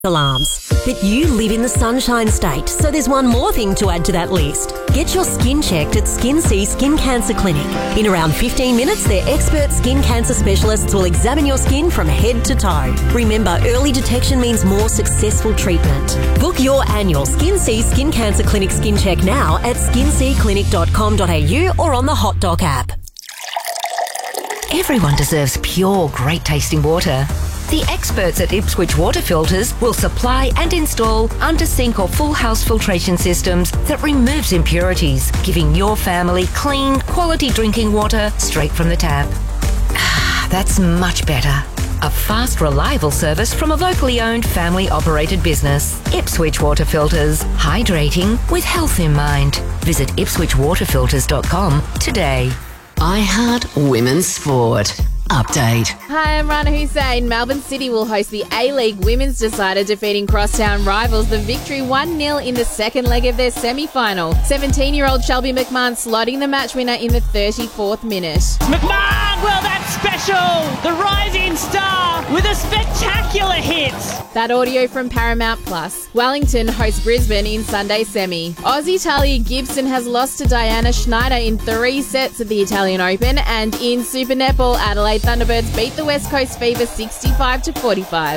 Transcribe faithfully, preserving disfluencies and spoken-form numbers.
alarms. But you live in the Sunshine State, so there's one more thing to add to that list. Get your skin checked at Skin C Skin Cancer Clinic. In around fifteen minutes, their expert skin cancer specialists will examine your skin from head to toe. Remember, early detection means more successful treatment. Book your annual Skin C Skin Cancer Clinic skin check now at skin c clinic dot com dot a u or on the Hot Doc app. Everyone deserves pure, great-tasting water. The experts at Ipswich Water Filters will supply and install under-sink or full-house filtration systems that removes impurities, giving your family clean, quality drinking water straight from the tap. Ah, that's much better. A fast, reliable service from a locally owned, family-operated business. Ipswich Water Filters. Hydrating with health in mind. Visit ipswich water filters dot com today. iHeart Women's Sport. Update. Hi, I'm Rana Hussein. Melbourne City will host the A-League Women's Decider, defeating crosstown rivals The Victory one nil in the second leg of their semi-final. seventeen-year-old Shelby McMahon slotting the match winner in the thirty-fourth minute. McMahon, well, that's special! The rising star with a spectacular hit! That audio from Paramount Plus. Wellington hosts Brisbane in Sunday semi. Aussie Talia Gibson has lost to Diana Schneider in three sets at the Italian Open, and in Super Netball, Adelaide Thunderbirds beat the West Coast Fever sixty-five to forty-five.